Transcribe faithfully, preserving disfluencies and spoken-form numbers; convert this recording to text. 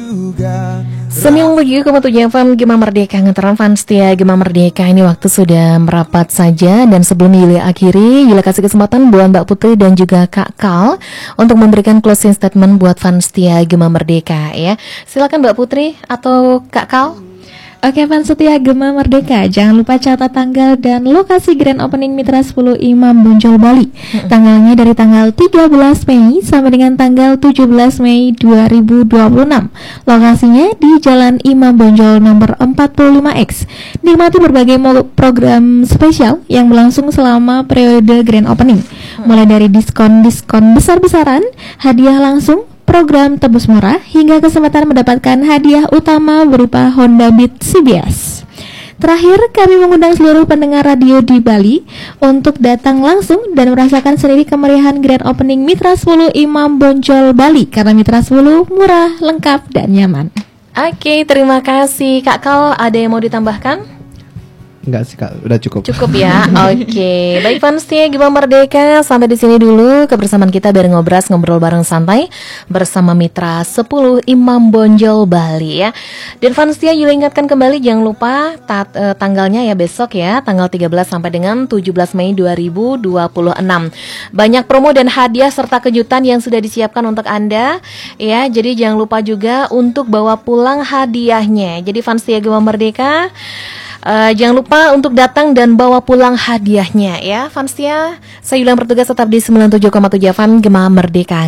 sembilan puluh tujuh koma tujuh F M Gema Merdeka ngantaran fans setia Gema Merdeka. Ini waktu sudah merapat saja. Dan sebelum Yuli akhiri, Yuli kasih kesempatan buat Mbak Putri dan juga Kak Kal untuk memberikan closing statement buat fans setia Gema Merdeka ya. Silakan Mbak Putri atau Kak Kal. Oke, fans setia Gema Merdeka, jangan lupa catat tanggal dan lokasi Grand Opening Mitra sepuluh Imam Bonjol Bali. Mm-hmm. Tanggalnya dari tanggal tiga belas Mei sampai dengan tanggal tujuh belas Mei dua ribu dua puluh enam. Lokasinya di Jalan Imam Bonjol nomor empat puluh lima X. Nikmati berbagai program spesial yang berlangsung selama periode Grand Opening. Mm-hmm. Mulai dari diskon-diskon besar-besaran, hadiah langsung, program tebus murah, hingga kesempatan mendapatkan hadiah utama berupa Honda Beat C B S. Terakhir, kami mengundang seluruh pendengar radio di Bali untuk datang langsung dan merasakan sendiri kemeriahan Grand Opening Mitra sepuluh Imam Bonjol Bali, karena Mitra sepuluh murah, lengkap, dan nyaman. Oke, terima kasih Kak Kal. Ada yang mau ditambahkan? Enggak sih Kak, udah cukup. Cukup ya. Oke, okay. Baik fansnya Gema Merdeka, sampai di sini dulu kebersamaan kita bareng ngobras ngobrol bareng santai bersama Mitra sepuluh Imam Bonjol Bali ya. Dan fansnya Yuli ingatkan kembali jangan lupa tat, eh, tanggalnya ya besok ya, tanggal tiga belas sampai dengan tujuh belas Mei dua ribu dua puluh enam. Banyak promo dan hadiah serta kejutan yang sudah disiapkan untuk Anda ya. Jadi jangan lupa juga untuk bawa pulang hadiahnya. Jadi fansnya Gema Merdeka, Uh, jangan lupa untuk datang dan bawa pulang hadiahnya ya fansnya. Saya Yulian bertugas tetap di sembilan puluh tujuh koma tujuh F M Gema Merdeka.